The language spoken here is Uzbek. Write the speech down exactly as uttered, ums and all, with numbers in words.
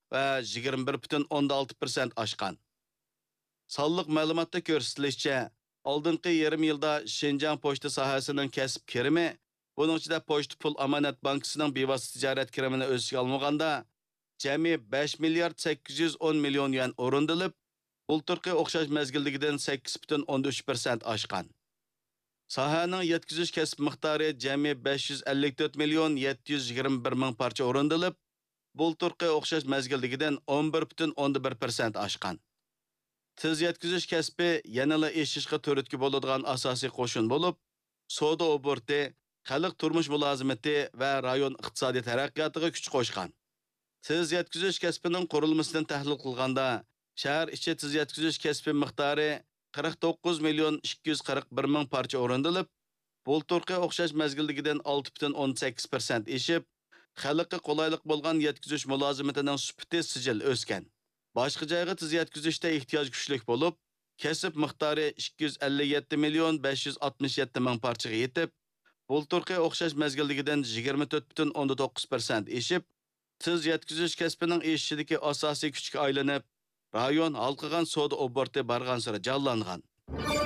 va yigirma bir butun o'n olti persent oshgan. Sonliq ma'lumotda ko'rsatilishicha, oldingi yarim yilda Şinjan pochta sohasining kasb kirimi, buning ichida Pochta pul omonat bankasining bevosita tijorat kirimini o'sishga olmaganda, jami besh milliard sakkiz yuz o'n million yuan o'rindilib, bulturqi o'xshash mezgildagidan sakkiz butun o'n uch persent oshgan. Sohaning yetkizish kasb miqdori jami besh yuz ellik to'rt million yetti yuz yigirma bir ming parcha o'rindilib, bulturqi o'xshash mezgildagidan o'n bir butun o'n bir persent oshgan. Tiz yetkizish kasbi yanala eshishga turtki bo'ladigan asosiy qo'shin bo'lib, savdo oborti, xalq turmush mulozimati va rayon iqtisodiy taraqqiyotiga kuch qo'shgan. Tiz yetkizish kasbining qurilmasidan tahlil qilganda, shahar ichi tiz yetkizish kasbi miqdori qirq to'qqiz million ikki yuz qirq bir ming parcha o'rindilib, bulturqi o'xshash mezgildagidan olti butun o'n sakkiz persent eshib, xalqqa qulaylik bo'lgan yetkizish mulozimatining sifati sijil o'sgan. Boshqa joyga tiz yetkizishda ehtiyoj kuchlik bo'lib, kasb miqdori ikki yuz ellik yetti million besh yuz oltmish yetti ming parchaga yetib, bulturqi o'xshash mezgildagidan yigirma to'rt butun o'n to'qqiz persent eshib, tiz yetkizish kasbining eshishidagi asosiy kuchga aylanib, rayon halqagan savdo oborti bargan sari jonlangan.